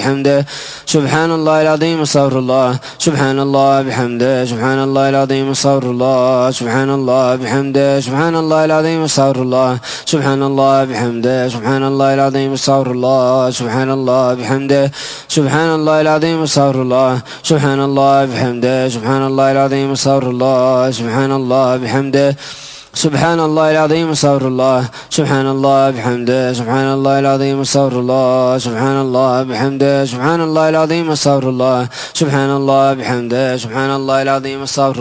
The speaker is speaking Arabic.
بحمده سبحان الله العظيم استغفر الله سبحان الله بحمده سبحان الله العظيم استغفر الله سبحان الله بحمده سبحان الله العظيم استغفر الله سبحان الله بحمده سبحان الله العظيم استغفر الله سبحان الله بحمده سبحان الله العظيم استغفر الله سبحان الله بحمده سبحان الله العظيم استغفر الله سبحان الله بحمده سبحان الله العظيم استغفر الله سبحان الله بحمده سبحان الله العظيم استغفر الله سبحان الله بحمده سبحان الله العظيم استغفر الله سبحان الله بحمده سبحان الله العظيم استغفر